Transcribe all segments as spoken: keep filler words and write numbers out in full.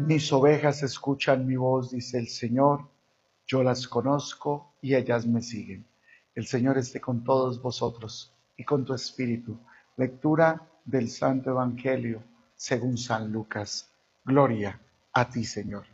Mis ovejas escuchan mi voz, dice el Señor, yo las conozco y ellas me siguen. El Señor esté con todos vosotros y con tu espíritu. Lectura del Santo Evangelio según San Lucas. Gloria a ti, Señor.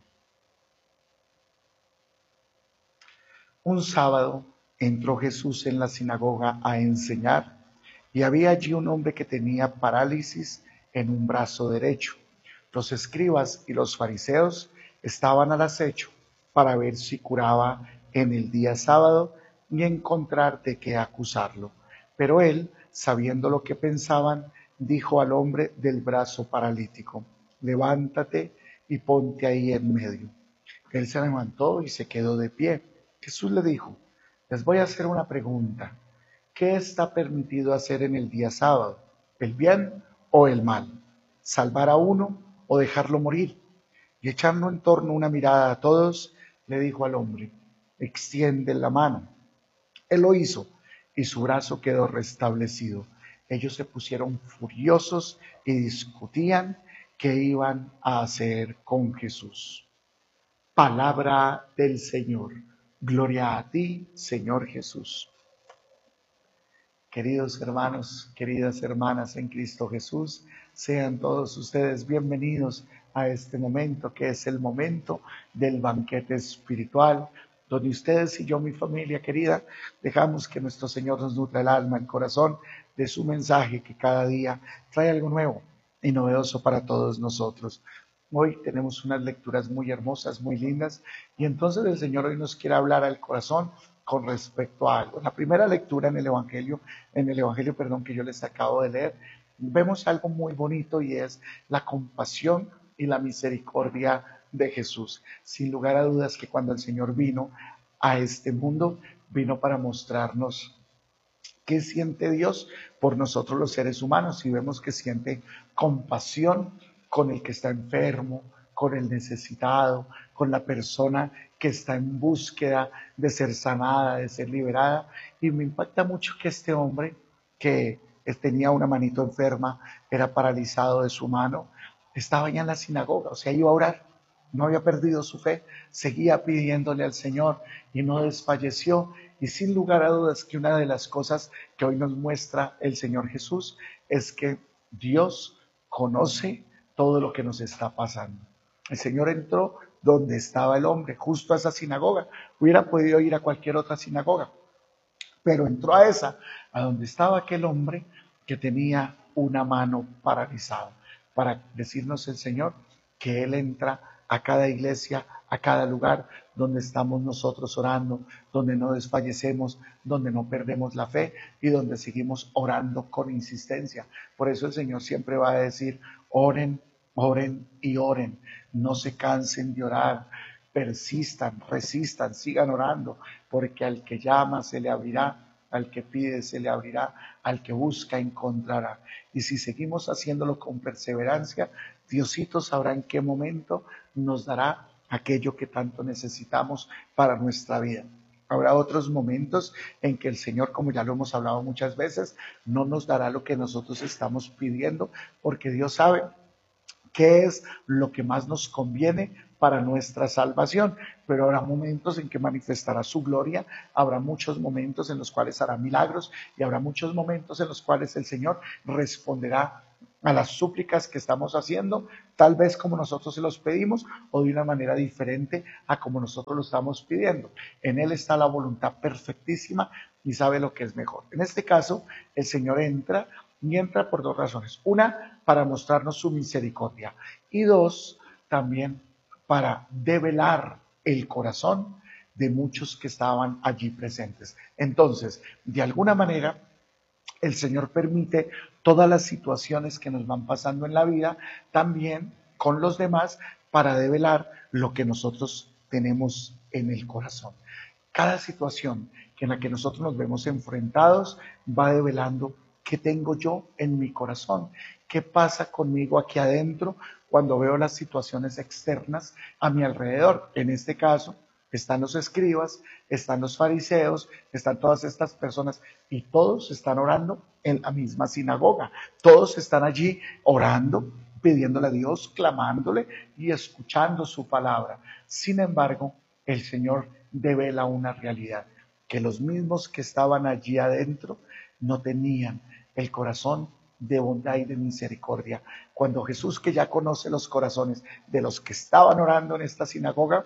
Un sábado entró Jesús en la sinagoga a enseñar y había allí un hombre que tenía parálisis en un brazo derecho. Los escribas y los fariseos estaban al acecho para ver si curaba en el día sábado y encontrar de qué acusarlo. Pero él, sabiendo lo que pensaban, dijo al hombre del brazo paralítico: levántate y ponte ahí en medio. Él se levantó y se quedó de pie. Jesús le dijo: les voy a hacer una pregunta. ¿Qué está permitido hacer en el día sábado? ¿El bien o el mal? ¿Salvar a uno o dejarlo morir? Y echando en torno una mirada a todos, le dijo al hombre: extiende la mano. Él lo hizo y su brazo quedó restablecido. Ellos se pusieron furiosos y discutían qué iban a hacer con Jesús. Palabra del Señor. Gloria a ti, Señor Jesús. Queridos hermanos, queridas hermanas en Cristo Jesús, sean todos ustedes bienvenidos a este momento que es el momento del banquete espiritual, donde ustedes y yo, mi familia querida, dejamos que nuestro Señor nos nutra el alma, el corazón de su mensaje que cada día trae algo nuevo y novedoso para todos nosotros. Hoy tenemos unas lecturas muy hermosas, muy lindas, y entonces el Señor hoy nos quiere hablar al corazón con respecto a algo. La primera lectura en el Evangelio, en el Evangelio, perdón, que yo les acabo de leer, vemos algo muy bonito y es la compasión y la misericordia de Jesús. Sin lugar a dudas que cuando el Señor vino a este mundo, vino para mostrarnos qué siente Dios por nosotros los seres humanos, y vemos que siente compasión con el que está enfermo, con el necesitado, con la persona que está en búsqueda de ser sanada, de ser liberada. Y me impacta mucho que este hombre, que tenía una manito enferma, era paralizado de su mano, estaba ya en la sinagoga, o sea, iba a orar. No había perdido su fe, seguía pidiéndole al Señor y no desfalleció. Y sin lugar a dudas que una de las cosas que hoy nos muestra el Señor Jesús es que Dios conoce todo lo que nos está pasando. El Señor entró donde estaba el hombre, justo a esa sinagoga. Hubiera podido ir a cualquier otra sinagoga, pero entró a esa, a donde estaba aquel hombre que tenía una mano paralizada, para decirnos el Señor que Él entra a cada iglesia, a cada lugar donde estamos nosotros orando, donde no desfallecemos, donde no perdemos la fe y donde seguimos orando con insistencia. Por eso el Señor siempre va a decir: oren, oren y oren, no se cansen de orar, persistan, resistan, sigan orando, porque al que llama se le abrirá, al que pide se le abrirá, al que busca encontrará. Y si seguimos haciéndolo con perseverancia, Diosito sabrá en qué momento nos dará aquello que tanto necesitamos para nuestra vida. Habrá otros momentos en que el Señor, como ya lo hemos hablado muchas veces, no nos dará lo que nosotros estamos pidiendo, porque Dios sabe qué es lo que más nos conviene para nuestra salvación. Pero habrá momentos en que manifestará su gloria, habrá muchos momentos en los cuales hará milagros y habrá muchos momentos en los cuales el Señor responderá a las súplicas que estamos haciendo, tal vez como nosotros se los pedimos o de una manera diferente a como nosotros lo estamos pidiendo. En Él está la voluntad perfectísima y sabe lo que es mejor. En este caso, el Señor entra y entra por dos razones. Una, para mostrarnos su misericordia, y dos, también para develar el corazón de muchos que estaban allí presentes. Entonces, de alguna manera, el Señor permite todas las situaciones que nos van pasando en la vida, también con los demás, para develar lo que nosotros tenemos en el corazón. Cada situación en la que nosotros nos vemos enfrentados va develando qué tengo yo en mi corazón, qué pasa conmigo aquí adentro cuando veo las situaciones externas a mi alrededor. En este caso, están los escribas, están los fariseos, están todas estas personas y todos están orando en la misma sinagoga. Todos están allí orando, pidiéndole a Dios, clamándole y escuchando su palabra. Sin embargo, el Señor devela una realidad, que los mismos que estaban allí adentro no tenían el corazón de bondad y de misericordia. Cuando Jesús, que ya conoce los corazones de los que estaban orando en esta sinagoga,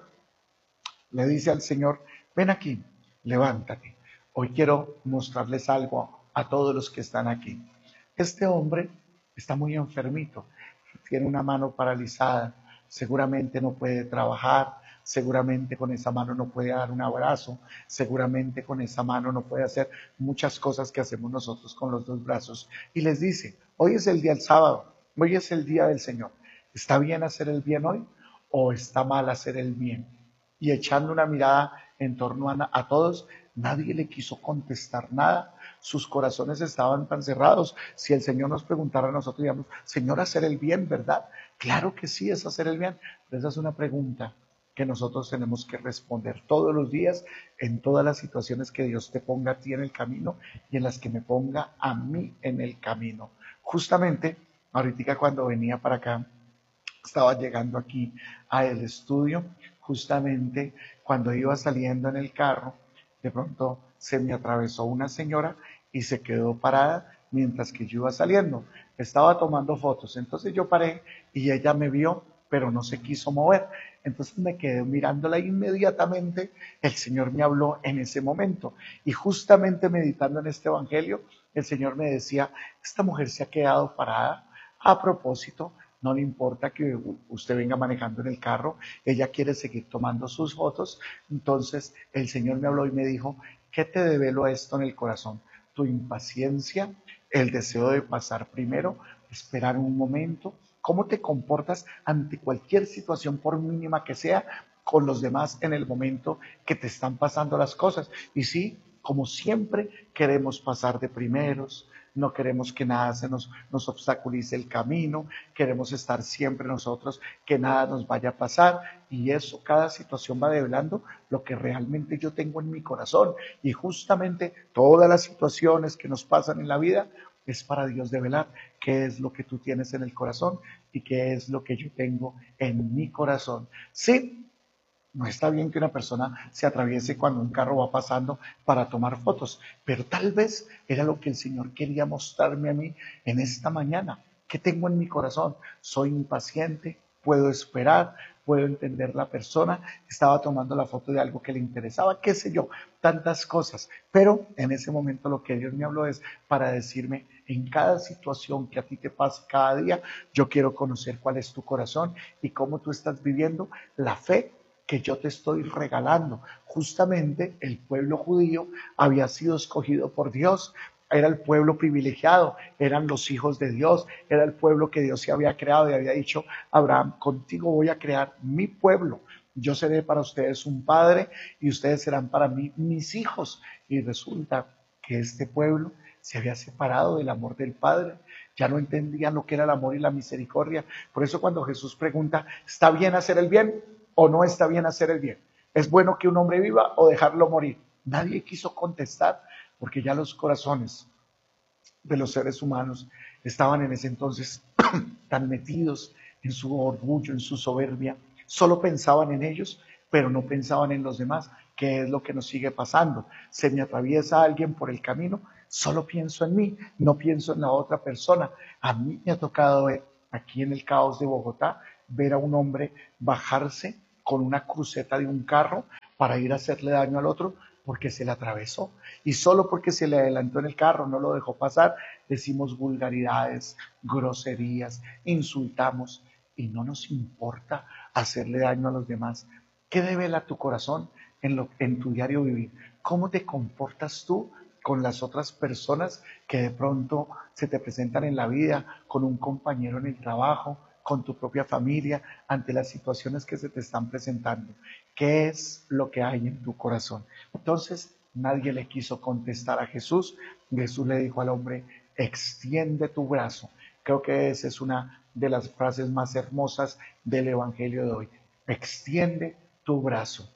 le dice al Señor: ven aquí, levántate. Hoy quiero mostrarles algo a todos los que están aquí. Este hombre está muy enfermito, tiene una mano paralizada, seguramente no puede trabajar, seguramente con esa mano no puede dar un abrazo, seguramente con esa mano no puede hacer muchas cosas que hacemos nosotros con los dos brazos. Y les dice: hoy es el día del sábado, hoy es el día del Señor. ¿Está bien hacer el bien hoy o está mal hacer el bien? Y echando una mirada en torno a, a todos, nadie le quiso contestar nada. Sus corazones estaban tan cerrados. Si el Señor nos preguntara a nosotros, digamos: Señor, hacer el bien, ¿verdad? Claro que sí, es hacer el bien. Pero esa es una pregunta que nosotros tenemos que responder todos los días, en todas las situaciones que Dios te ponga a ti en el camino y en las que me ponga a mí en el camino. Justamente, ahorita cuando venía para acá, estaba llegando aquí al estudio, justamente cuando iba saliendo en el carro, de pronto se me atravesó una señora y se quedó parada mientras que yo iba saliendo. Estaba tomando fotos, entonces yo paré y ella me vio, pero no se quiso mover. Entonces me quedé mirándola inmediatamente. El Señor me habló en ese momento y justamente meditando en este evangelio, el Señor me decía: esta mujer se ha quedado parada a propósito. No le importa que usted venga manejando en el carro, ella quiere seguir tomando sus fotos. Entonces el Señor me habló y me dijo: ¿qué te develo esto en el corazón? Tu impaciencia, el deseo de pasar primero, esperar un momento, cómo te comportas ante cualquier situación, por mínima que sea, con los demás en el momento que te están pasando las cosas. Y sí, como siempre, queremos pasar de primeros, no queremos que nada se nos, nos obstaculice el camino, queremos estar siempre nosotros, que nada nos vaya a pasar, y eso, cada situación va develando lo que realmente yo tengo en mi corazón, y justamente todas las situaciones que nos pasan en la vida es para Dios develar qué es lo que tú tienes en el corazón y qué es lo que yo tengo en mi corazón. Sí, no está bien que una persona se atraviese cuando un carro va pasando para tomar fotos, pero tal vez era lo que el Señor quería mostrarme a mí en esta mañana. ¿Qué tengo en mi corazón? Soy impaciente, puedo esperar, puedo entender la persona, estaba tomando la foto de algo que le interesaba, qué sé yo, tantas cosas. Pero en ese momento lo que Dios me habló es para decirme: en cada situación que a ti te pasa cada día, yo quiero conocer cuál es tu corazón y cómo tú estás viviendo la fe que yo te estoy regalando. Justamente el pueblo judío había sido escogido por Dios, era el pueblo privilegiado, eran los hijos de Dios, era el pueblo que Dios se había creado y había dicho: Abraham, contigo voy a crear mi pueblo, yo seré para ustedes un padre y ustedes serán para mí mis hijos. Y resulta que este pueblo se había separado del amor del Padre, ya no entendían lo que era el amor y la misericordia. Por eso cuando Jesús pregunta: ¿está bien hacer el bien o no está bien hacer el bien? ¿Es bueno que un hombre viva o dejarlo morir? Nadie quiso contestar, porque ya los corazones de los seres humanos estaban en ese entonces tan metidos en su orgullo, en su soberbia, solo pensaban en ellos, pero no pensaban en los demás, que es lo que nos sigue pasando. Se me atraviesa alguien por el camino, solo pienso en mí, no pienso en la otra persona. A mí me ha tocado ver, aquí en el caos de Bogotá, ver a un hombre bajarse con una cruceta de un carro para ir a hacerle daño al otro, porque se le atravesó. Y solo porque se le adelantó en el carro, no lo dejó pasar, decimos vulgaridades, groserías, insultamos y no nos importa hacerle daño a los demás. ¿Qué devela tu corazón en, lo, en tu diario vivir? ¿Cómo te comportas tú con las otras personas que de pronto se te presentan en la vida, con un compañero en el trabajo, con tu propia familia, ante las situaciones que se te están presentando? ¿Qué es lo que hay en tu corazón? Entonces, nadie le quiso contestar a Jesús. Jesús le dijo al hombre: extiende tu brazo. Creo que esa es una de las frases más hermosas del Evangelio de hoy. Extiende tu brazo.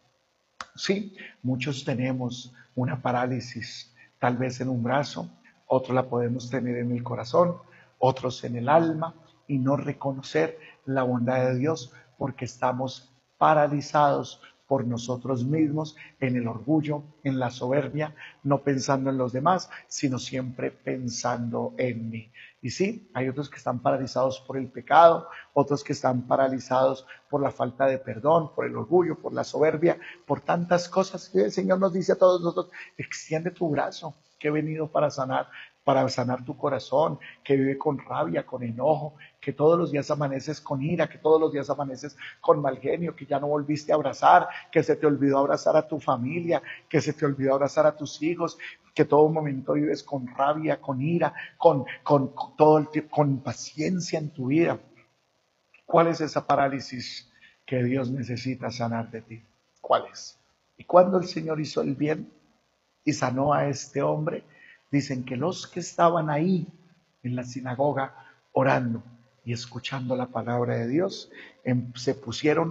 Sí, muchos tenemos una parálisis, tal vez en un brazo, otros la podemos tener en el corazón, otros en el alma, y no reconocer la bondad de Dios porque estamos paralizados por nosotros mismos, en el orgullo, en la soberbia, no pensando en los demás, sino siempre pensando en mí. Y sí, hay otros que están paralizados por el pecado, otros que están paralizados por la falta de perdón, por el orgullo, por la soberbia, por tantas cosas que el Señor nos dice a todos nosotros: extiende tu brazo, que he venido para sanar, para sanar tu corazón, que vive con rabia, con enojo, que todos los días amaneces con ira, que todos los días amaneces con mal genio, que ya no volviste a abrazar, que se te olvidó abrazar a tu familia, que se te olvidó abrazar a tus hijos, que todo momento vives con rabia, con ira, con, con, con todo el tiempo, con impaciencia en tu vida. ¿Cuál es esa parálisis que Dios necesita sanar de ti? ¿Cuál es? Y cuando el Señor hizo el bien y sanó a este hombre, dicen que los que estaban ahí en la sinagoga orando y escuchando la palabra de Dios, em, se pusieron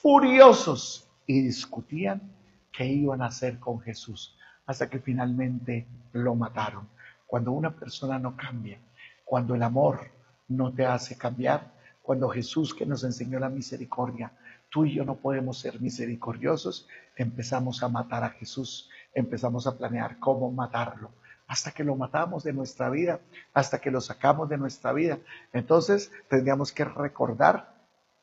furiosos y discutían qué iban a hacer con Jesús, hasta que finalmente lo mataron. Cuando una persona no cambia, cuando el amor no te hace cambiar, cuando Jesús, que nos enseñó la misericordia, tú y yo no podemos ser misericordiosos, empezamos a matar a Jesús, empezamos a planear cómo matarlo, hasta que lo matamos de nuestra vida, hasta que lo sacamos de nuestra vida. Entonces tendríamos que recordar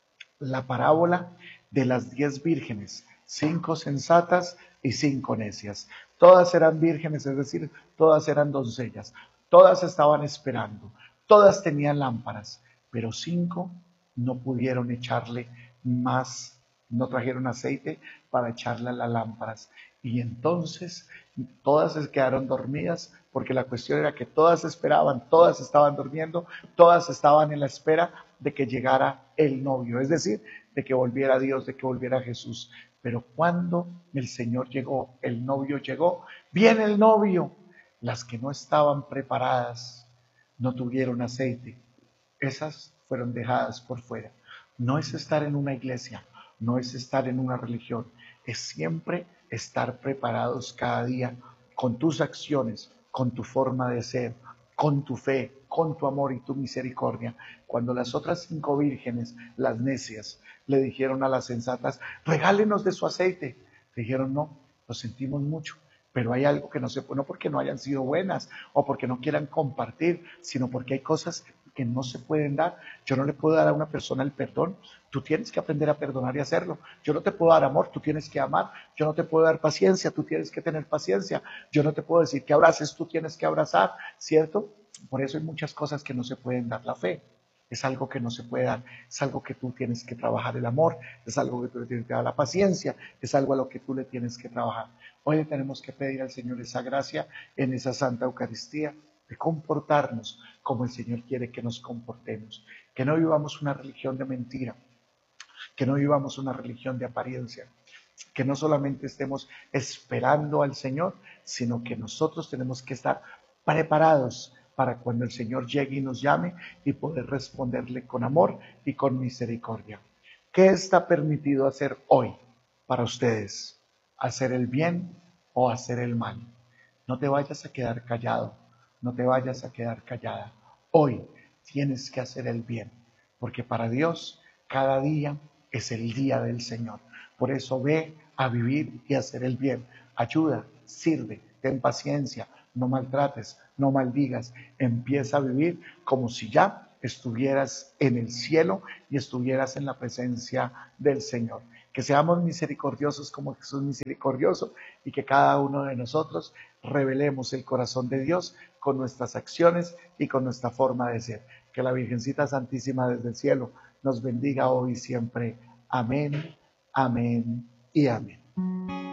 la parábola de las diez vírgenes, cinco sensatas y cinco necias. Todas eran vírgenes, es decir, todas eran doncellas, todas estaban esperando, todas tenían lámparas, pero cinco no pudieron echarle más, no trajeron aceite para echarle a las lámparas. Y entonces todas se quedaron dormidas, porque la cuestión era que todas esperaban, todas estaban durmiendo, todas estaban en la espera de que llegara el novio, es decir, de que volviera Dios, de que volviera Jesús. Pero cuando el Señor llegó, el novio llegó, viene el novio. Las que no estaban preparadas, no tuvieron aceite, esas fueron dejadas por fuera. No es estar en una iglesia, no es estar en una religión, es siempre estar preparados cada día con tus acciones, con tu forma de ser, con tu fe, con tu amor y tu misericordia. Cuando las otras cinco vírgenes, las necias, le dijeron a las sensatas: regálenos de su aceite, dijeron: no, lo sentimos mucho, pero hay algo que no se puede, no porque no hayan sido buenas o porque no quieran compartir, sino porque hay cosas que no se pueden dar. Yo no le puedo dar a una persona el perdón, tú tienes que aprender a perdonar y hacerlo. Yo no te puedo dar amor, tú tienes que amar. Yo no te puedo dar paciencia, tú tienes que tener paciencia. Yo no te puedo decir que abraces, tú tienes que abrazar, ¿cierto? Por eso hay muchas cosas que no se pueden dar. La fe es algo que no se puede dar, es algo que tú tienes que trabajar, el amor, es algo que tú le tienes que dar, la paciencia es algo a lo que tú le tienes que trabajar. Hoy le tenemos que pedir al Señor esa gracia en esa Santa Eucaristía, de comportarnos como el Señor quiere que nos comportemos, que no vivamos una religión de mentira, que no vivamos una religión de apariencia, que no solamente estemos esperando al Señor, sino que nosotros tenemos que estar preparados para cuando el Señor llegue y nos llame y poder responderle con amor y con misericordia. ¿Qué está permitido hacer hoy para ustedes? ¿Hacer el bien o hacer el mal? No te vayas a quedar callado, no te vayas a quedar callada. Hoy tienes que hacer el bien, porque para Dios cada día es el día del Señor. Por eso ve a vivir y a hacer el bien. Ayuda, sirve, ten paciencia, no maltrates, no maldigas. Empieza a vivir como si ya estuvieras en el cielo y estuvieras en la presencia del Señor. Que seamos misericordiosos como Jesús misericordioso y que cada uno de nosotros revelemos el corazón de Dios con nuestras acciones y con nuestra forma de ser. Que la Virgencita Santísima desde el cielo nos bendiga hoy y siempre. Amén, amén y amén.